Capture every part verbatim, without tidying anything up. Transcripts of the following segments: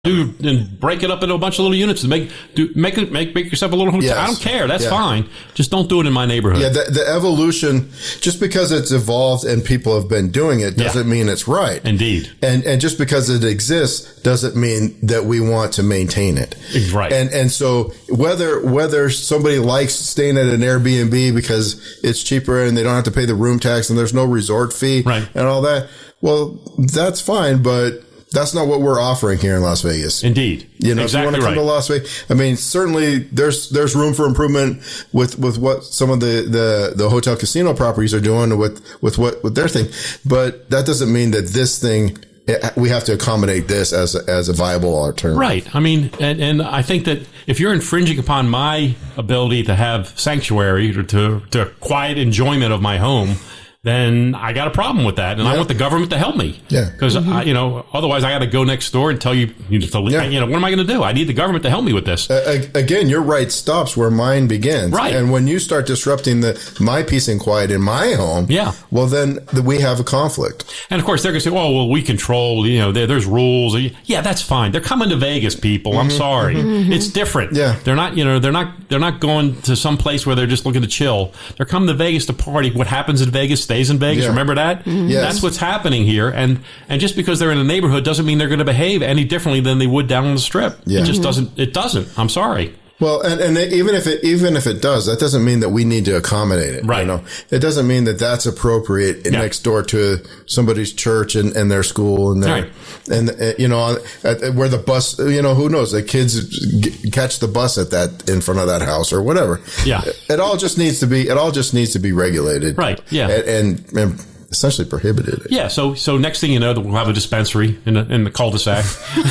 do and break it up into a bunch of little units and make do make it make make yourself a little hotel. Yes. I don't care. That's yeah. fine. Just don't do it in my neighborhood. Yeah, the, the evolution, just because it's evolved and people have been doing it doesn't yeah. mean it's right. Indeed. And and just because it exists doesn't mean that we want to maintain it. Right. And and so whether whether somebody likes staying at an Airbnb because it's cheaper and they don't have to pay the room tax and there's no resort fee right. and all that, well, that's fine, but that's not what we're offering here in Las Vegas. Indeed. You know, exactly if you want to come right. to Las Vegas, I mean, certainly there's, there's room for improvement with, with what some of the, the, the hotel casino properties are doing with, with what, with their thing. But that doesn't mean that this thing, we have to accommodate this as a, as a viable alternative. Right. I mean, and, and I think that if you're infringing upon my ability to have sanctuary or to, to quiet enjoyment of my home, then I got a problem with that, and yeah. I want the government to help me. Yeah, because mm-hmm. you know, otherwise I got to go next door and tell you, you know, to, yeah. you know, what am I going to do? I need the government to help me with this. Uh, again, your right stops where mine begins, right? And when you start disrupting the my peace and quiet in my home, yeah, well, then the, we have a conflict. And of course, they're going to say, "Oh, well, we control. You know, there, there's rules." Yeah, that's fine. They're coming to Vegas, people. Mm-hmm. I'm sorry, mm-hmm. it's different. Yeah, they're not. You know, they're not. They're not going to some place where they're just looking to chill. They're coming to Vegas to party. What happens in Vegas stays in Vegas. Yeah. Remember that? Mm-hmm. Yes. That's what's happening here. And and just because they're in a neighborhood doesn't mean they're going to behave any differently than they would down on the strip. Yeah. It just Mm-hmm. doesn't. It doesn't. I'm sorry. Well, and, and even if it even if it does, that doesn't mean that we need to accommodate it. Right. You know, it doesn't mean that that's appropriate yeah. next door to somebody's church and, and their school and their, right. and uh, you know, at, at where the bus, you know, who knows, the kids g- catch the bus at that in front of that house or whatever. Yeah. It all just needs to be. It all just needs to be regulated. Right. Yeah. And. and, and essentially prohibited. Yeah. So, so next thing you know, we'll have a dispensary in the, in the cul-de-sac.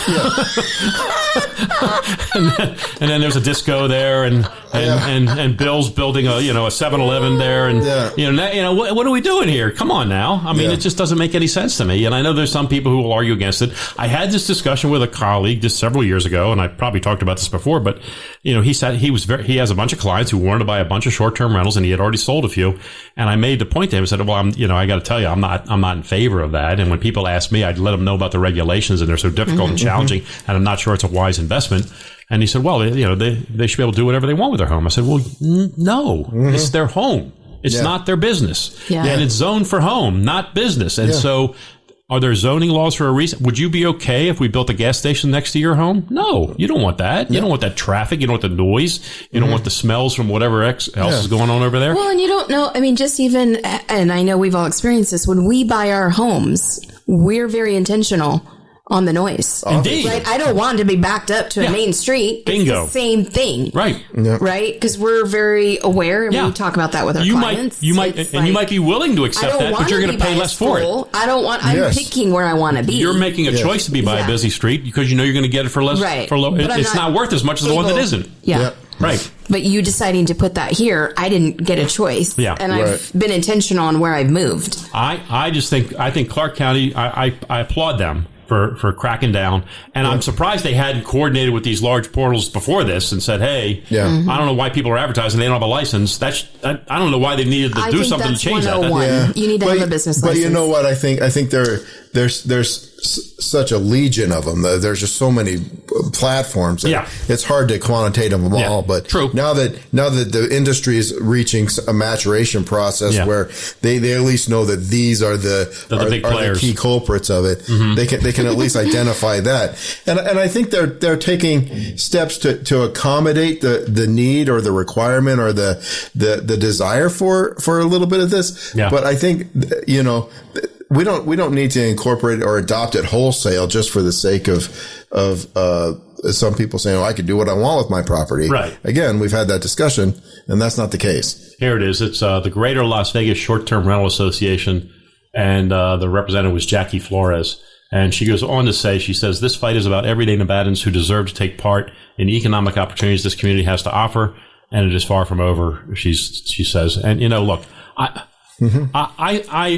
and, then, and then there's a disco there, and and, yeah. and, and Bill's building a you know a seven eleven there, and yeah. you know you know what, what are we doing here? Come on now. I mean, yeah. it just doesn't make any sense to me. And I know there's some people who will argue against it. I had this discussion with a colleague just several years ago, and I probably talked about this before, but you know, he said he was very he has a bunch of clients who wanted to buy a bunch of short-term rentals, and he had already sold a few. And I made the point to him and said, well, I'm you know I got to tell you, I'm not I'm not in favor of that. And when people ask me, I'd let them know about the regulations, and they're so difficult mm-hmm, and challenging, mm-hmm. and I'm not sure it's a wise investment. And he said, well, you know, they, they should be able to do whatever they want with their home. I said, well, n- no, mm-hmm. it's their home. It's yeah. not their business. Yeah. And it's zoned for home, not business. And yeah. so are there zoning laws for a reason? Would you be okay if we built a gas station next to your home? No, you don't want that. You yeah. don't want that traffic. You don't want the noise. You mm-hmm. don't want the smells from whatever else yeah. is going on over there. Well, and you don't know. I mean, just even, and I know we've all experienced this, when we buy our homes, we're very intentional on the noise. Indeed. Right? I don't want to be backed up to yeah. a main street. Bingo. It's the same thing. Right. Yeah. Right? Because we're very aware, and yeah. we talk about that with our you clients. Might, you might, it's and like, you might be willing to accept that, but you're going to pay less for it. I don't want, I'm yes. picking where I want to be. You're making a yes. choice to be by yeah. a busy street because you know you're going to get it for less. Right. For low. It, it's not, not worth as much as the one that isn't. Yeah. yeah. Right. But you deciding to put that here, I didn't get a choice. Yeah. And right. I've been intentional on where I've moved. I, I just think, I think Clark County, I, I, I applaud them for, for cracking down. And yeah. I'm surprised they hadn't coordinated with these large portals before this and said, hey, yeah. mm-hmm. I don't know why people are advertising. They don't have a license. That's, I, I don't know why they needed to I do think something to change that. that yeah. You need to but, have a business but license. But you know what? I think, I think there, there's, there's such a legion of them. There's just so many platforms. Yeah. It's hard to quantitate them all, yeah. but True. now that, now that the industry is reaching a maturation process yeah. where they, they at least know that these are the, the, are, big are players. the key culprits of it. Mm-hmm. They can, they can at least identify that. And, and I think they're, they're taking steps to, to accommodate the, the need or the requirement or the, the, the desire for, for a little bit of this. Yeah. But I think, you know, we don't, we don't need to incorporate or adopt it wholesale just for the sake of, of, uh, some people saying, oh, I can do what I want with my property. Right. Again, we've had that discussion, and that's not the case. Here it is. It's uh, the Greater Las Vegas Short-Term Rental Association, and uh, the representative was Jackie Flores. And she goes on to say, she says, this fight is about everyday Nevadans who deserve to take part in the economic opportunities this community has to offer, and it is far from over, she's, she says. And, you know, look, I, mm-hmm. I, I, I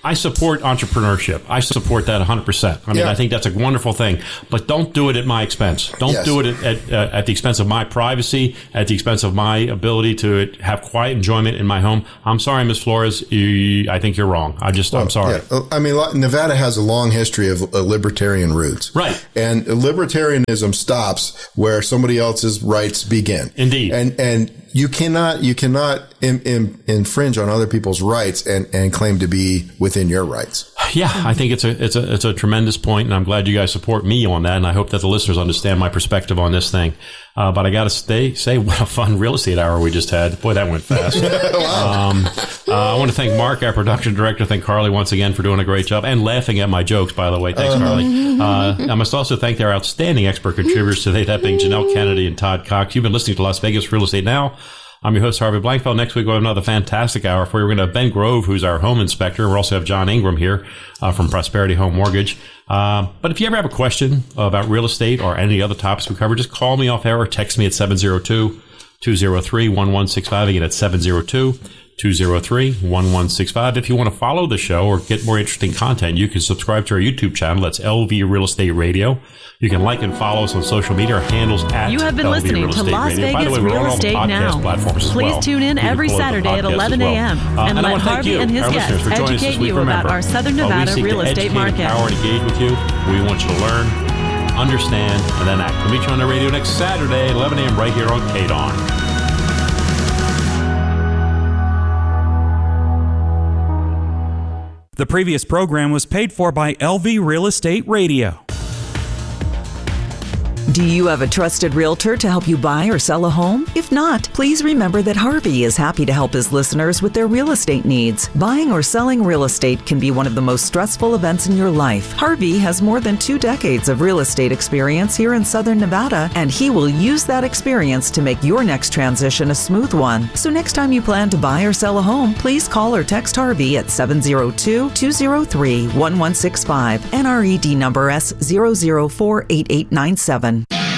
I support entrepreneurship. I support that one hundred percent. I mean, Yeah. I think that's a wonderful thing. But don't do it at my expense. Don't Yes. do it at, at, uh, at the expense of my privacy, at the expense of my ability to have quiet enjoyment in my home. I'm sorry, Miz Flores. You, I think you're wrong. I just, I'm sorry. Yeah. I mean, Nevada has a long history of uh, libertarian roots. Right. And libertarianism stops where somebody else's rights begin. Indeed. And, and you cannot, you cannot in, in, infringe on other people's rights and, and claim to be within your rights. Yeah, I think it's a it's a it's a tremendous point, and I'm glad you guys support me on that, and I hope that the listeners understand my perspective on this thing. Uh, but I got to stay say what a fun real estate hour we just had. Boy, that went fast. Wow. um, uh, I want to thank Mark, our production director. Thank Carly once again for doing a great job and laughing at my jokes. By the way, thanks, Uh-huh. Carly. Uh, I must also thank their outstanding expert contributors today, that being Janelle Kennedy and Todd Cox. You've been listening to Las Vegas Real Estate Now. I'm your host, Harvey Blankfeld. Next week, we'll have another fantastic hour for you. We're going to have Ben Grove, who's our home inspector. We'll also have John Ingram here uh, from Prosperity Home Mortgage. Uh, but if you ever have a question about real estate or any other topics we cover, just call me off air or text me at seven zero two, two zero three, one one six five. Again, it's seven zero two, two zero three, one one six five. If you want to follow the show or get more interesting content, you can subscribe to our YouTube channel. That's L V Real Estate Radio. You can like and follow us on social media. Our handles at You have been L V listening Real to Estate Las Radio. By the Vegas way, we're on Real all the Estate podcast Now. platforms as Please well. tune in You can every follow the Saturday at podcast as eleven a.m. well. Uh, and and I let want to thank Harvey you, and his our guests listeners, for joining us educate this week. you about Remember, our Southern uh, Nevada we seek real to estate educate, market. empower, and engage with you. We want you to learn, understand, and then act. We'll meet you on the radio next Saturday at eleven a.m. right here on K D O N. The previous program was paid for by L V Real Estate Radio. Do you have a trusted realtor to help you buy or sell a home? If not, please remember that Harvey is happy to help his listeners with their real estate needs. Buying or selling real estate can be one of the most stressful events in your life. Harvey has more than two decades of real estate experience here in Southern Nevada, and he will use that experience to make your next transition a smooth one. So next time you plan to buy or sell a home, please call or text Harvey at seven zero two, two zero three, one one six five, N R E D number S zero zero four eight eight nine seven.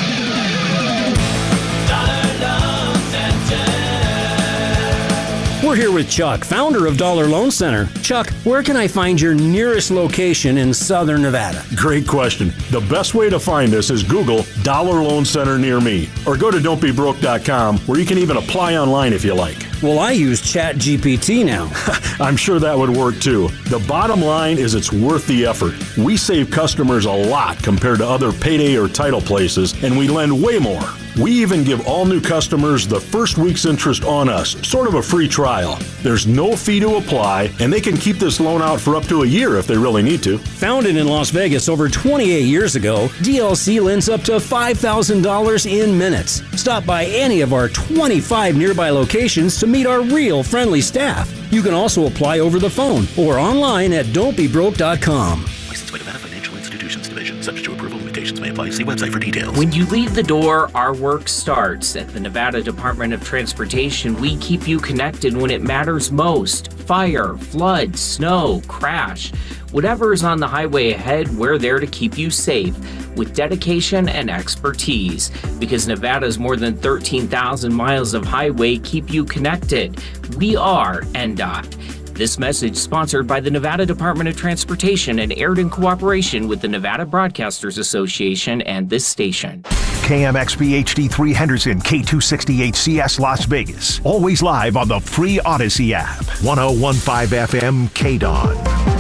We're here with Chuck, founder of Dollar Loan Center. Chuck, where can I find your nearest location in Southern Nevada? Great question. The best way to find us is Google Dollar Loan Center near me, or go to don't be broke dot com, where you can even apply online if you like. Well, I use Chat G P T now. I'm sure that would work too. The bottom line is it's worth the effort. We save customers a lot compared to other payday or title places, and we lend way more. We even give all new customers the first week's interest on us, sort of a free trial. There's no fee to apply, and they can keep this loan out for up to a year if they really need to. Founded in Las Vegas over twenty-eight years ago, D L C lends up to five thousand dollars in minutes. Stop by any of our twenty-five nearby locations to meet our real friendly staff. You can also apply over the phone or online at don't be broke dot com. Licensed by Nevada Financial Institutions Division. Subject to approval. Limitations may apply. See website for details. When you leave the door, our work starts. At the Nevada Department of Transportation, we keep you connected when it matters most. Fire, flood, snow, crash. Whatever is on the highway ahead, we're there to keep you safe with dedication and expertise. Because Nevada's more than thirteen thousand miles of highway keep you connected. We are N D O T. This message sponsored by the Nevada Department of Transportation and aired in cooperation with the Nevada Broadcasters Association and this station. K M X B H D three Henderson, K two sixty-eight C S Las Vegas. Always live on the free Odyssey app. one oh one point five F M K D O N.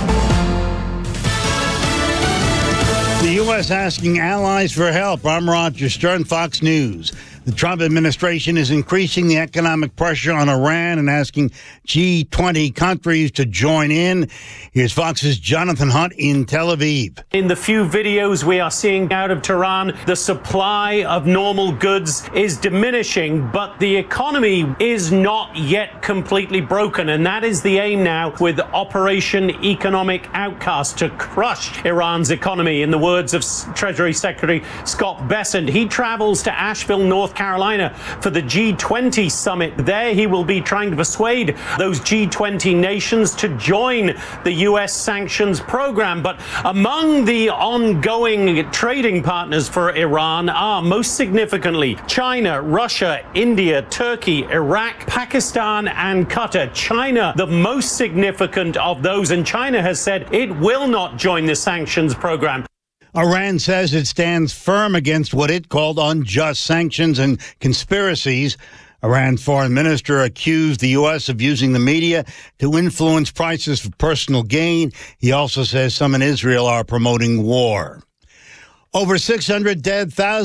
The U S asking allies for help. I'm Roger Stern, Fox News. The Trump administration is increasing the economic pressure on Iran and asking G twenty countries to join in. Here's Fox's Jonathan Hunt in Tel Aviv. In the few videos we are seeing out of Tehran, the supply of normal goods is diminishing, but the economy is not yet completely broken. And that is the aim now with Operation Economic Outcast, to crush Iran's economy, in the words of Treasury Secretary Scott Bessent. He travels to Asheville, North Carolina for the G twenty summit. There he will be trying to persuade those G twenty nations to join the U S sanctions program. But among the ongoing trading partners for Iran are most significantly China, Russia, India, Turkey, Iraq, Pakistan, and Qatar. China, the most significant of those, and China has said it will not join the sanctions program. Iran says it stands firm against what it called unjust sanctions and conspiracies. Iran's foreign minister accused the U S of using the media to influence prices for personal gain. He also says some in Israel are promoting war. Over six hundred dead, thousands